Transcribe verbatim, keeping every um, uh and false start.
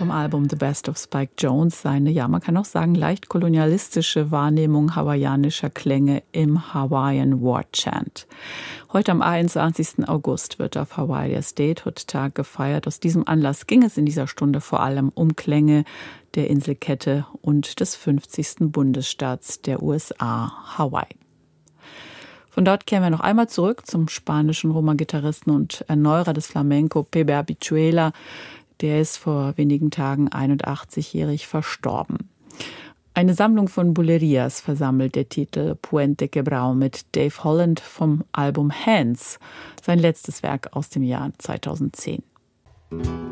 vom Album The Best of Spike Jones seine, ja, man kann auch sagen, leicht kolonialistische Wahrnehmung hawaiianischer Klänge im Hawaiian War Chant. Heute am einundzwanzigsten August wird auf Hawaii der Statehood-Tag gefeiert. Aus diesem Anlass ging es in dieser Stunde vor allem um Klänge der Inselkette und des fünfzigsten Bundesstaats der U S A, Hawaii. Von dort kehren wir noch einmal zurück zum spanischen Roma-Gitarristen und Erneuerer des Flamenco, Pepe Habituela. Der ist vor wenigen Tagen einundachtzigjährig verstorben. Eine Sammlung von Bulerías versammelt der Titel Puente Quebrao mit Dave Holland vom Album Hands, sein letztes Werk aus dem Jahr zweitausendzehn.